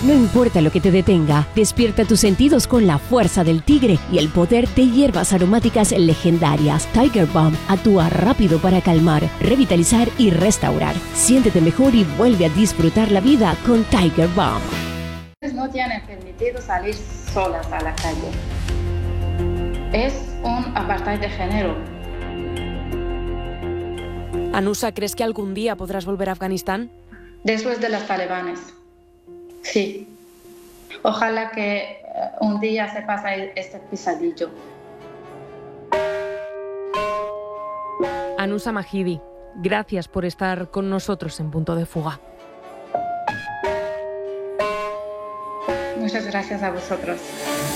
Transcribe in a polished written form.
No importa lo que te detenga, despierta tus sentidos con la fuerza del tigre y el poder de hierbas aromáticas legendarias. Tiger Balm actúa rápido para calmar, revitalizar y restaurar. Siéntete mejor y vuelve a disfrutar la vida con Tiger Balm. No tienen permitido salir solas a la calle. Es un apartheid de género. Anusa, ¿crees que algún día podrás volver a Afganistán? Después de los talibanes. Sí. Ojalá que un día se pase este pesadillo. Anusa Mahidi, gracias por estar con nosotros en Punto de Fuga. Muchas gracias a vosotros.